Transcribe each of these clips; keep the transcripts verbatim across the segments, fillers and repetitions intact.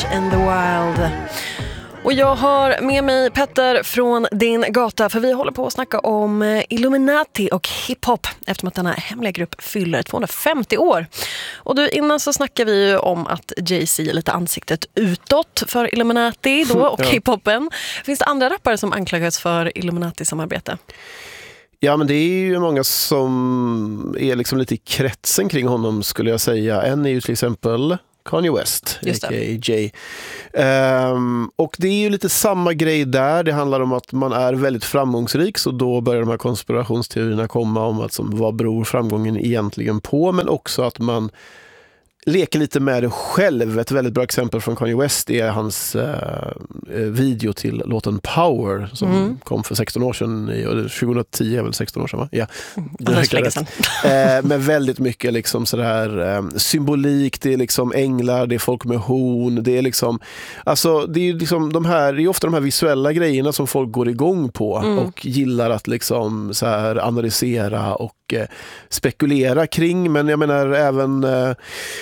Witch in the Wild. Och jag har med mig Petter från din gata, för vi håller på att snacka om Illuminati och hiphop eftersom att denna hemliga grupp fyller tvåhundrafemtio år. Och du, innan så snackar vi ju om att Jay-Z är lite ansiktet utåt för Illuminati då och ja. hiphopen. Finns det andra rappare som anklagas för Illuminati-samarbete? Ja, men det är ju många som är liksom lite i kretsen kring honom, skulle jag säga. En är ju till exempel Kanye West, a k a. Jay. Um, och det är ju lite samma grej där. Det handlar om att man är väldigt framgångsrik, så då börjar de här konspirationsteorierna komma om att som, vad beror framgången egentligen på, men också att man leker lite med det själv. Ett väldigt bra exempel från Kanye West är hans eh, video till låten Power som mm. kom för sexton år sedan. tjugohundratio är väl sexton år sedan, va? Ja, det är länge sedan. eh, med väldigt mycket liksom sådär, eh, symbolik. Det är liksom änglar, det är folk med horn. Det är liksom, alltså, det är liksom de här, det är ofta de här visuella grejerna som folk går igång på mm. och gillar att liksom så här analysera och eh, spekulera kring. Men jag menar även eh,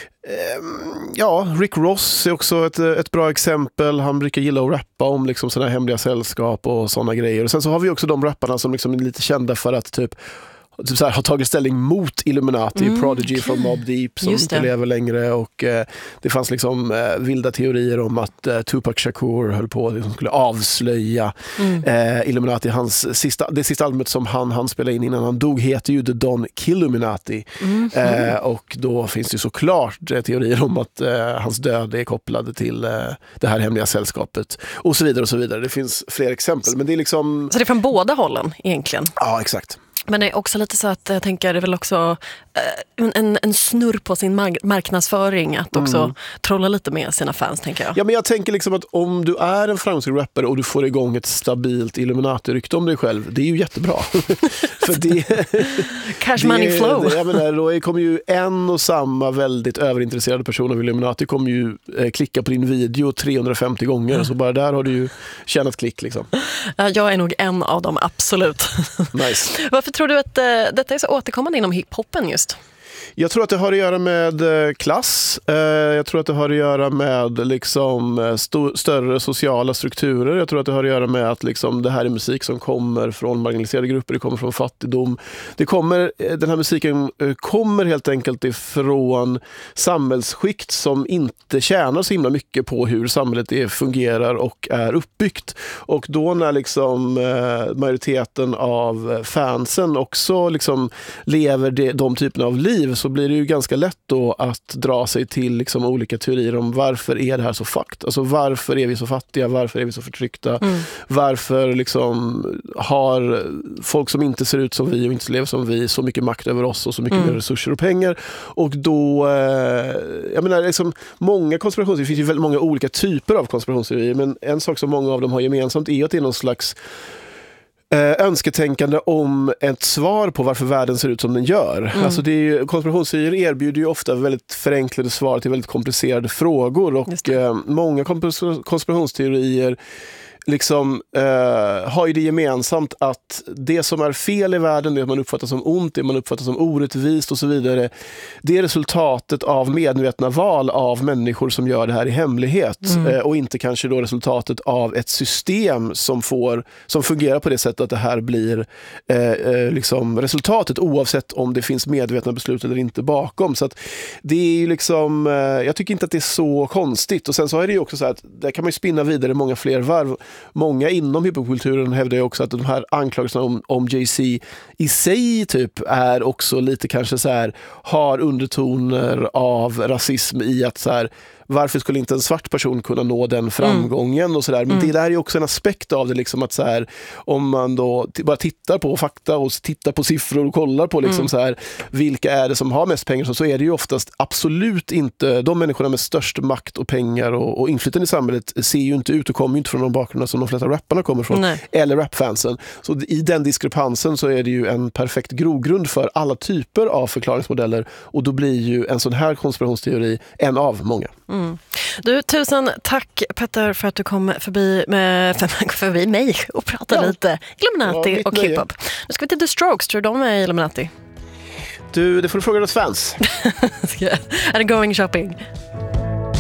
ja, Rick Ross är också ett, ett bra exempel. Han brukar gilla att rappa om liksom såna här hemliga sällskap och såna grejer. Och sen så har vi också de rapparna som liksom är lite kända för att typ Typ så här, har tagit ställning mot Illuminati, mm. Prodigy från Mobb Deep som inte lever längre, och eh, det fanns liksom eh, vilda teorier om att eh, Tupac Shakur höll på att liksom, skulle avslöja mm. eh, Illuminati. Hans sista, det sista albumet som han, han spelade in innan han dog heter ju The Don Killuminati mm. eh, och då finns det ju såklart eh, teorier om att eh, hans död är kopplad till eh, det här hemliga sällskapet och så vidare och så vidare. Det finns fler exempel, men det är liksom... Så det är från båda hållen egentligen? Ja, exakt. Men det är också lite så att jag tänker det är väl också eh, en, en snurr på sin mark- marknadsföring att också mm. trolla lite med sina fans, tänker jag. Ja, men jag tänker liksom att om du är en framgångsrik rappare och du får igång ett stabilt Illuminati-rykte om dig själv, det är ju jättebra. För det, Cash det, money flow. Det, jag menar, då kommer ju en och samma väldigt överintresserade person av Illuminati kommer ju eh, klicka på din video trehundrafemtio gånger, mm. så bara där har du ju tjänat klick liksom. Ja, jag är nog en av dem, absolut. Nice. Varför tror du att uh, detta är så återkommande inom hiphopen just? Jag tror att det har att göra med klass. Jag tror att det har att göra med liksom st- större sociala strukturer. Jag tror att det har att göra med att liksom det här är musik som kommer från marginaliserade grupper, det kommer från fattigdom. Det kommer, den här musiken kommer helt enkelt ifrån samhällsskikt som inte tjänar så himla mycket på hur samhället är, fungerar och är uppbyggt. Och då när liksom majoriteten av fansen också liksom lever de, de typerna av liv, så blir det ju ganska lätt då att dra sig till liksom olika teorier om varför är det här så fakt. Alltså varför är vi så fattiga, varför är vi så förtryckta, mm. varför liksom har folk som inte ser ut som vi och inte lever som vi så mycket makt över oss och så mycket mm. mer resurser och pengar. Och då, eh, jag menar liksom många konspirationsteorier, det finns ju väldigt många olika typer av konspirationsteorier, men en sak som många av dem har gemensamt är att det är någon slags önsketänkande om ett svar på varför världen ser ut som den gör. Mm. Alltså det är ju, konspirationsteorier erbjuder ju ofta väldigt förenklade svar till väldigt komplicerade frågor, och eh, många konspirationsteorier liksom eh, har ju det gemensamt att det som är fel i världen, det man uppfattar som ont, det man uppfattar som orättvist och så vidare, det är resultatet av medvetna val av människor som gör det här i hemlighet mm. eh, och inte kanske då resultatet av ett system som får som fungerar på det sättet att det här blir eh, eh, liksom resultatet oavsett om det finns medvetna beslut eller inte bakom. Så att det är ju liksom eh, jag tycker inte att det är så konstigt. Och sen så är det ju också så att där kan man ju spinna vidare många fler varv. Många inom hiphopkulturen hävdar ju också att de här anklagelserna om, om Jay-Z i sig typ är också lite kanske så här, har undertoner av rasism i att så här, varför skulle inte en svart person kunna nå den framgången mm. och sådär. Men mm. det där är ju också en aspekt av det, liksom att så här, om man då t- bara tittar på fakta och tittar på siffror och kollar på liksom mm. så här, vilka är det som har mest pengar, så, så är det ju oftast absolut inte de människorna med störst makt och pengar och, och inflytande i samhället ser ju inte ut och kommer ju inte från de bakgrunder som de flesta rapparna kommer från. Nej. Eller rapfansen. Så i den diskrepansen så är det ju en perfekt grogrund för alla typer av förklaringsmodeller, och då blir ju en sån här konspirationsteori en av många. Mm. Du, tusen tack Petter för att du kom förbi, med, förbi mig och pratade ja. lite Illuminati ja, och hiphop. Nu ska vi till The Strokes, tror du de är Illuminati? Du, det får du fråga deras fans. Är det going shopping?